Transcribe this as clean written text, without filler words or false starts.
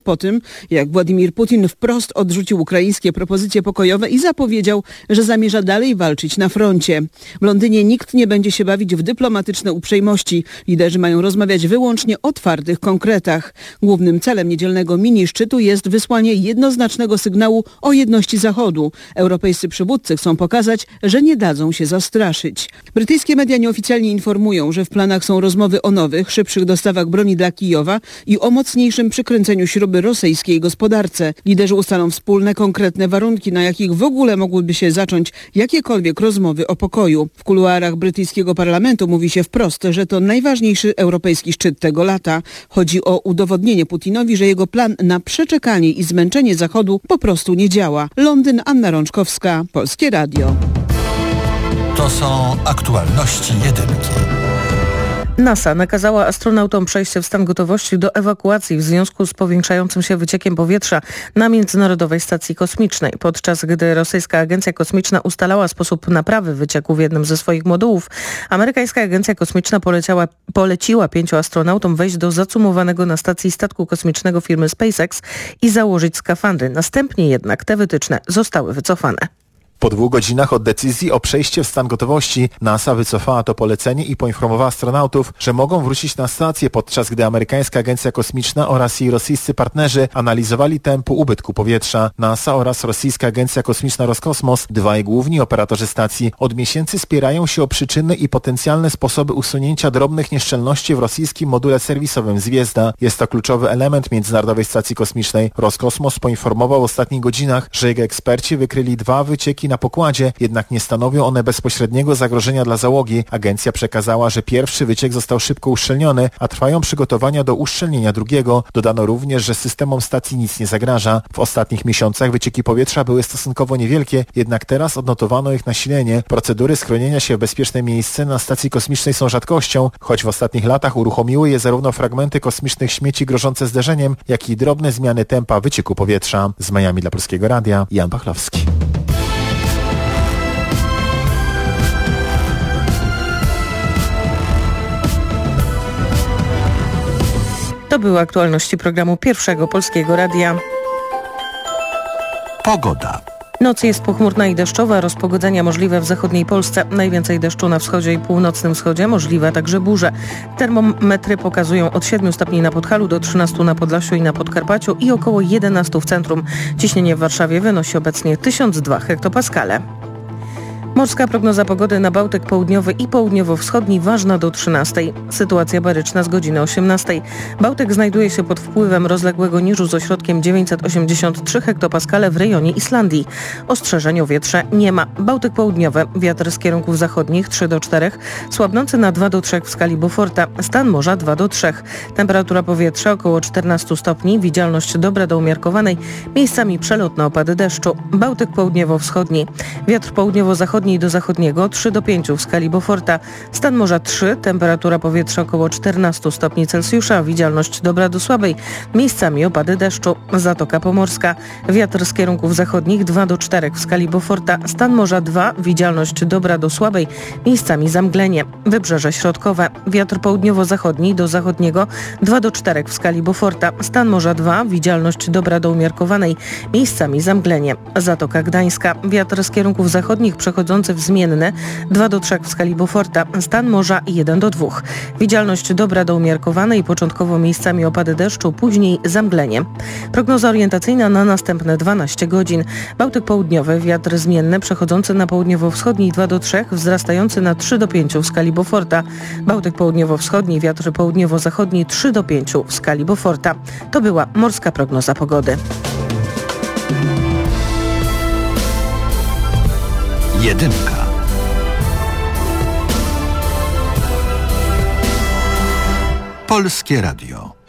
Po tym, jak Władimir Putin wprost odrzucił ukraińskie propozycje pokojowe i zapowiedział, że zamierza dalej walczyć na froncie. W Londynie nikt nie będzie się bawić w dyplomatyczne uprzejmości. Liderzy mają rozmawiać wyłącznie o twardych konkretach. Głównym celem niedzielnego mini-szczytu jest wysłanie jednoznacznego sygnału o jedności Zachodu. Europejscy przywódcy chcą pokazać, że nie dadzą się zastraszyć. Brytyjskie media nieoficjalnie informują, że w planach są rozmowy o nowych, szybszych dostawach broni dla Kijowa i o mocniejszym przykręceniu śruby rosyjskiej gospodarce. Liderzy ustalą wspólne, konkretne warunki, na jakich w ogóle mogłyby się zacząć jakiekolwiek rozmowy o pokoju. W kuluarach brytyjskiego parlamentu mówi się wprost, że to najważniejszy europejski szczyt tego lata. Chodzi o udowodnienie Putinowi, że jego plan na przeczekanie i zmęczenie Zachodu po prostu nie działa. Londyn, Anna Rączkowska, Polskie Radio. To są aktualności jedynki. NASA nakazała astronautom przejście w stan gotowości do ewakuacji w związku z powiększającym się wyciekiem powietrza na Międzynarodowej Stacji Kosmicznej. Podczas gdy rosyjska agencja kosmiczna ustalała sposób naprawy wycieku w jednym ze swoich modułów, amerykańska agencja kosmiczna poleciła 5 astronautom wejść do zacumowanego na stacji statku kosmicznego firmy SpaceX i założyć skafandry. Następnie jednak te wytyczne zostały wycofane. Po 2 godzinach od decyzji o przejście w stan gotowości NASA wycofała to polecenie i poinformowała astronautów, że mogą wrócić na stację, podczas gdy amerykańska agencja kosmiczna oraz jej rosyjscy partnerzy analizowali tempo ubytku powietrza. NASA oraz rosyjska agencja kosmiczna Roskosmos, dwaj główni operatorzy stacji, od miesięcy spierają się o przyczyny i potencjalne sposoby usunięcia drobnych nieszczelności w rosyjskim module serwisowym Zwiezda. Jest to kluczowy element Międzynarodowej Stacji Kosmicznej. Roskosmos poinformował w ostatnich godzinach, że jego eksperci wykryli 2 wycieki na pokładzie, jednak nie stanowią one bezpośredniego zagrożenia dla załogi. Agencja przekazała, że pierwszy wyciek został szybko uszczelniony, a trwają przygotowania do uszczelnienia drugiego. Dodano również, że systemom stacji nic nie zagraża. W ostatnich miesiącach wycieki powietrza były stosunkowo niewielkie, jednak teraz odnotowano ich nasilenie. Procedury schronienia się w bezpieczne miejsce na stacji kosmicznej są rzadkością, choć w ostatnich latach uruchomiły je zarówno fragmenty kosmicznych śmieci grożące zderzeniem, jak i drobne zmiany tempa wycieku powietrza. Z Miami dla Polskiego Radia, Jan Pachlowski. To były aktualności programu Pierwszego Polskiego Radia. Pogoda. Noc jest pochmurna i deszczowa, rozpogodzenia możliwe w zachodniej Polsce. Najwięcej deszczu na wschodzie i północnym wschodzie, możliwe także burze. Termometry pokazują od 7 stopni na Podhalu do 13 na Podlasiu i na Podkarpaciu i około 11 w centrum. Ciśnienie w Warszawie wynosi obecnie 1002 hektopaskale. Morska prognoza pogody na Bałtyk Południowy i Południowo-Wschodni ważna do 13. Sytuacja baryczna z godziny 18. Bałtyk znajduje się pod wpływem rozległego niżu z ośrodkiem 983 hektopaskale w rejonie Islandii. Ostrzeżeń o wietrze nie ma. Bałtyk Południowy, wiatr z kierunków zachodnich 3 do 4, słabnący na 2 do 3 w skali Beauforta, stan morza 2 do 3. Temperatura powietrza około 14 stopni, widzialność dobra do umiarkowanej, miejscami przelotne opady deszczu. Bałtyk Południowo-Wschodni, wiatr południowo-zachodni do zachodniego 3 do 5 w skali Beauforta, stan morza 3, temperatura powietrza około 14 stopni Celsjusza, widzialność dobra do słabej, miejscami opady deszczu. Zatoka Pomorska, wiatr z kierunków zachodnich 2 do 4 w skali Beauforta, stan morza 2, widzialność dobra do słabej, miejscami zamglenie. Wybrzeże środkowe, wiatr południowo-zachodni do zachodniego 2 do 4 w skali Beauforta, stan morza 2, widzialność dobra do umiarkowanej, miejscami zamglenie. Zatoka Gdańska, wiatr z kierunków zachodnich przechodzący w zmienne 2 do 3 w skali Beauforta, stan morza 1 do 2. Widzialność dobra do umiarkowanej, początkowo miejscami opady deszczu, później zamglenie. Prognoza orientacyjna na następne 12 godzin. Bałtyk Południowy, wiatr zmienny przechodzący na południowo-wschodni 2 do 3, wzrastający na 3 do 5 w skali Beauforta. Bałtyk Południowo-Wschodni, wiatr południowo-zachodni 3 do 5 w skali Beauforta. To była morska prognoza pogody. Jedynka. Polskie Radio.